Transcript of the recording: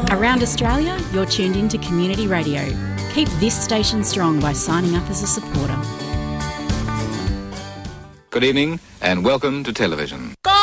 Around Australia, you're tuned in to Community Radio. Keep this station strong by signing up as a supporter. Good evening and welcome to television. Go!